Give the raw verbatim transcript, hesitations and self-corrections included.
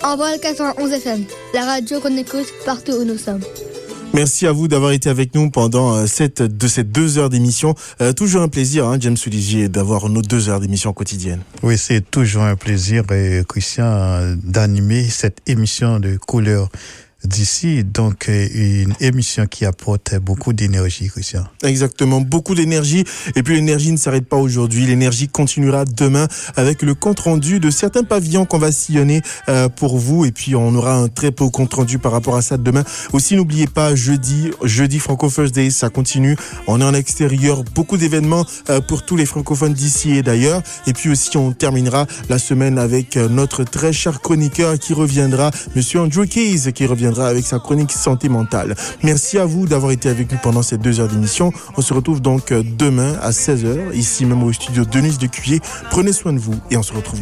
Envol quatre-vingt-onze F M, la radio qu'on écoute partout où nous sommes. Merci à vous d'avoir été avec nous pendant euh, cette, de ces deux heures d'émission. Euh, toujours un plaisir, hein, James Olivier, d'avoir nos deux heures d'émission quotidienne. Oui, c'est toujours un plaisir, euh, Christian, d'animer cette émission de couleur d'ici, donc une émission qui apporte beaucoup d'énergie, Christian. Exactement, beaucoup d'énergie. Et puis l'énergie ne s'arrête pas aujourd'hui. L'énergie continuera demain avec le compte-rendu de certains pavillons qu'on va sillonner euh, pour vous. Et puis on aura un très beau compte-rendu par rapport à ça demain. Aussi, n'oubliez pas, jeudi, jeudi Franco First Day, ça continue. On est en extérieur, beaucoup d'événements euh, pour tous les francophones d'ici et d'ailleurs. Et puis aussi, on terminera la semaine avec euh, notre très cher chroniqueur qui reviendra, Monsieur Andrew Keys, qui reviendra avec sa chronique santé mentale. Merci à vous d'avoir été avec nous pendant ces deux heures d'émission. On se retrouve donc demain à seize heures, ici même au studio Denise de Cuyer. Prenez soin de vous et on se retrouve